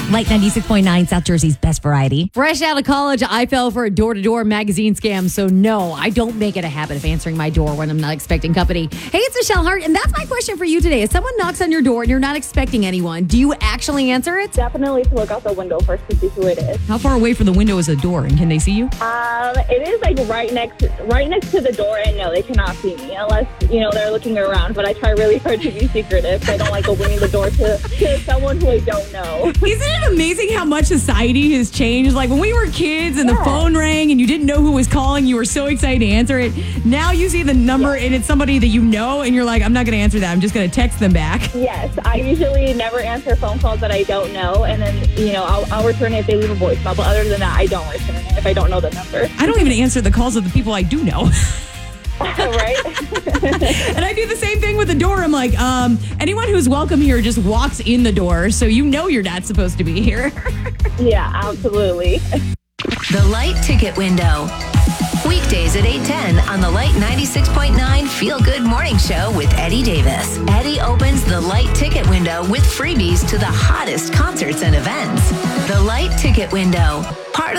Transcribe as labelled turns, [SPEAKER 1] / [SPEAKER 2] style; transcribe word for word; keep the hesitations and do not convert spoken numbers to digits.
[SPEAKER 1] Light ninety-six point nine, South Jersey's best variety.
[SPEAKER 2] Fresh out of college, I fell for a door-to-door magazine scam. So no, I don't make it a habit of answering my door when I'm not expecting company. Hey, it's Michelle Hart, and that's my question for you today. If someone knocks on your door and you're not expecting anyone, do you actually answer it?
[SPEAKER 3] Definitely to look out the window first to see who it is.
[SPEAKER 4] How far away from the window is the door, and can they see you?
[SPEAKER 3] Um, it is like right next, right next to the door, and no, they cannot see me unless you know they're looking around. But I try really hard to be secretive. I don't like opening the door to, to someone who I don't know.
[SPEAKER 4] Isn't it amazing how much society has changed? Like when we were kids and
[SPEAKER 3] yeah.
[SPEAKER 4] the phone rang and you didn't know who was calling, you were so excited to answer it. Now you see the number yeah. and it's somebody that you know, and you're like, I'm not going to answer that. I'm just going to text them back.
[SPEAKER 3] Yes, I usually never answer phone calls that I don't know, and then you know I'll, I'll return it if they leave a voicemail. But other than that, I don't return it if I don't know the number.
[SPEAKER 4] I don't even answer the calls of the people I do know.
[SPEAKER 3] Right?
[SPEAKER 4] And I do the same thing with the door. I'm like, um, anyone who's welcome here just walks in the door, so you know you're not supposed to be here.
[SPEAKER 3] Yeah, absolutely.
[SPEAKER 5] The Light Ticket Window. Weekdays at eight ten on the Light ninety-six point nine Feel Good Morning Show with Eddie Davis. Eddie opens the Light Ticket Window with freebies to the hottest concerts and events. The Light Ticket Window, part of